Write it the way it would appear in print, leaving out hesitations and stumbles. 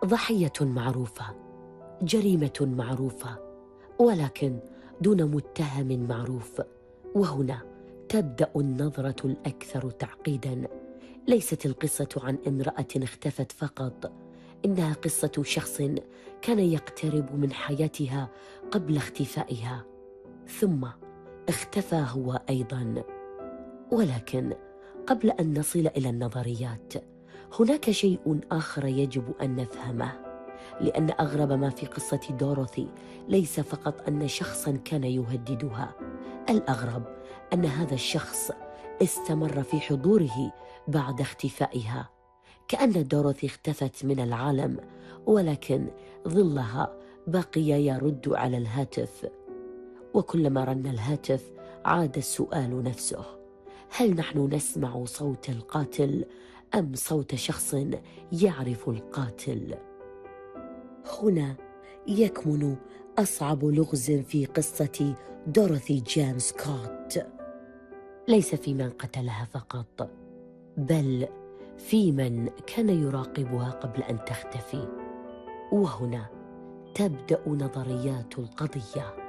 ضحية معروفة، جريمة معروفة، ولكن دون متهم معروف. وهنا تبدأ النظرة الأكثر تعقيداً. ليست القصة عن امرأة اختفت فقط، إنها قصة شخص كان يقترب من حياتها قبل اختفائها، ثم اختفى هو أيضاً. ولكن قبل أن نصل إلى النظريات، هناك شيء آخر يجب أن نفهمه، لأن أغرب ما في قصة دوروثي ليس فقط أن شخصاً كان يهددها، الأغرب أن هذا الشخص استمر في حضوره بعد اختفائها، كأن دوروثي اختفت من العالم، ولكن ظلها بقي يرد على الهاتف. وكلما رن الهاتف عاد السؤال نفسه: هل نحن نسمع صوت القاتل أم صوت شخص يعرف القاتل؟ هنا يكمن أصعب لغز في قصة دوروثي جيمس سكوت، ليس في من قتلها فقط، بل في من كان يراقبها قبل أن تختفي. وهنا تبدأ نظريات القضية.